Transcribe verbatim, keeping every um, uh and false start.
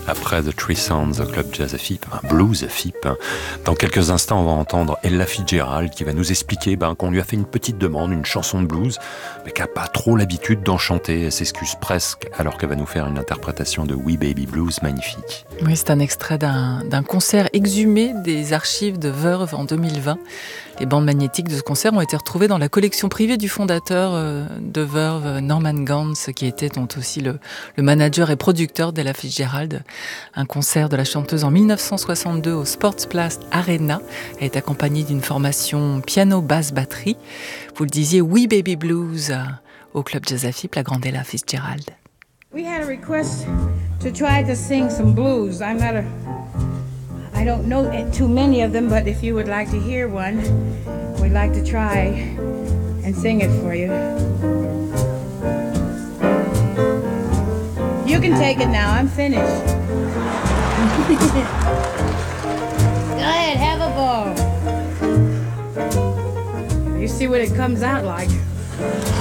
Après The Three Sounds au Club Jazz F I P, un blues F I P. Dans quelques instants, on va entendre Ella Fitzgerald qui va nous expliquer ben, qu'on lui a fait une petite demande, une chanson de blues, mais qu'elle n'a pas trop l'habitude d'en chanter. Elle s'excuse presque, alors qu'elle va nous faire une interprétation de Wee Baby Blues magnifique. Oui, c'est un extrait d'un, d'un concert exhumé des archives de Verve en deux mille vingt. Les bandes magnétiques de ce concert ont été retrouvées dans la collection privée du fondateur de Verve, Norman Granz, qui était donc aussi le, le manager et producteur d'Ella Fitzgerald. Un concert de la chanteuse en dix-neuf cent soixante-deux au Sportsplatz Arena est accompagné d'une formation piano, basse, batterie. Vous le disiez, Wee Baby Blues au Club Jazz F I P, la grande Ella Fitzgerald. We had a request to try to sing some blues. I'm not a I don't know too many of them, but if you would like to hear one, we'd like to try and sing it for you. You can take it now, I'm finished. Go ahead, have a ball. You see what it comes out like.